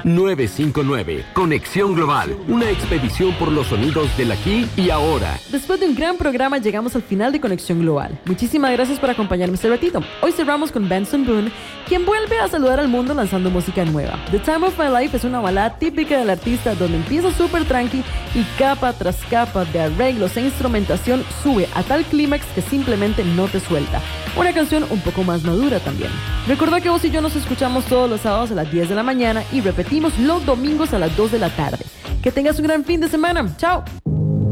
959, Conexión Global, una expedición por los sonidos del aquí y ahora. Después de un gran programa llegamos al final de Conexión Global. Muchísimas gracias por acompañarme este ratito. Hoy cerramos con Benson Boone, quien vuelve a saludar al mundo lanzando música nueva. The Time of My Life es una balada típica del artista donde empieza súper tranqui y capa tras capa de arreglos e instrumentación sube a tal clímax que simplemente no te suelta. Una canción un poco más madura también. Recuerda que vos y yo nos escuchamos todos los sábados a las 10 de la mañana y repetimos los domingos a las 2 de la tarde. Que tengas un gran fin de semana. ¡Chao!